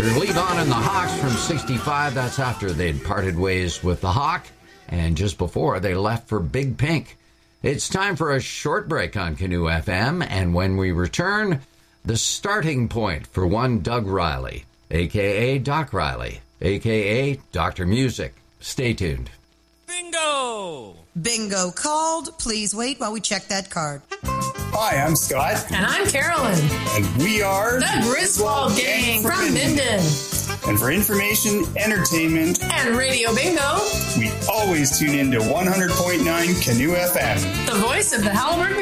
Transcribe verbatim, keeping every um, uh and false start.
Levon and the Hawks from sixty-five. That's after they'd parted ways with the Hawk, and just before they left for Big Pink. It's time for a short break on Canoe F M, and when we return, the starting point for one Doug Riley, a k a. Doc Riley, a k a. Doctor Music. Stay tuned. Bingo! Bingo called. Please wait while we check that card. Hi, I'm Scott. And I'm Carolyn. And we are the Griswold Gang from Minden. And for information, entertainment, and Radio Bingo, we always tune in to one hundred point nine Canoe F M. The voice of the Halliburton